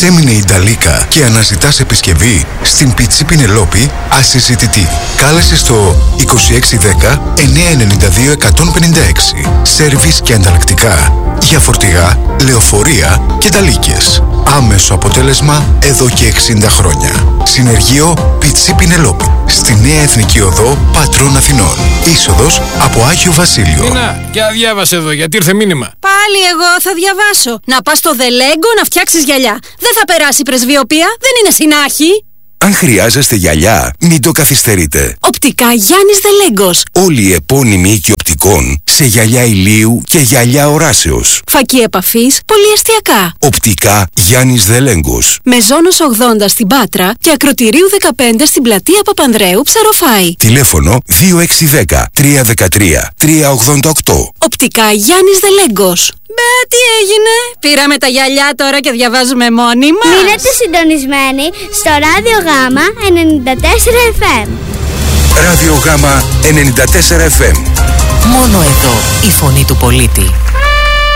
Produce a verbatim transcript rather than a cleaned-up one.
Σέμινε Ινταλίκα και αναζητάς επισκευή? Στην Πιτσί Πινελόπη ασυζητητή. Κάλεσε στο είκοσι έξι δέκα εννιακόσια ενενήντα δύο εκατόν πενήντα έξι. Σέρβις και ανταλλακτικά για φορτηγά, λεωφορεία και ταλίκες. Άμεσο αποτέλεσμα εδώ και εξήντα χρόνια. Συνεργείο Πιτσί Πινελόπη. Στη Νέα Εθνική Οδό Πατρών Αθηνών. Είσοδος από Άγιο Βασίλειο. Νίνα, για διάβασε εδώ, γιατί ήρθε μήνυμα. Πάλι εγώ θα διαβάσω. Να πας στο Δελέγκο να φτιάξεις γυαλιά. Δεν θα περάσει η πρεσβειοπία, δεν είναι συνάχη. Αν χρειάζεστε γυαλιά, μην το καθυστερείτε. Οπτικά Γιάννης Δελέγκος. Όλοι οι επώνυμοι οίκοι οπτικών σε γυαλιά ηλίου και γυαλιά οράσεως. Φακή επαφής, πολυεστιακά. Οπτικά Γιάννης Δελέγκος. Μεζόνος ογδόντα στην Πάτρα και Ακροτηρίου δεκαπέντε στην πλατεία Παπανδρέου Ψαροφάη. Τηλέφωνο δύο έξι ένα μηδέν τρία ένα τρία τρία ογδόντα οκτώ. Οπτικά Γιάννης Δελέγκος. Μπε, τι έγινε? Πήραμε τα γυαλιά τώρα και διαβάζουμε μόνοι μας. Μείνετε συντονισμένοι στο Ράδιο Γάμα ενενήντα τέσσερα εφ εμ. Ράδιο Γάμα ενενήντα τέσσερα εφ εμ. Μόνο εδώ η φωνή του πολίτη.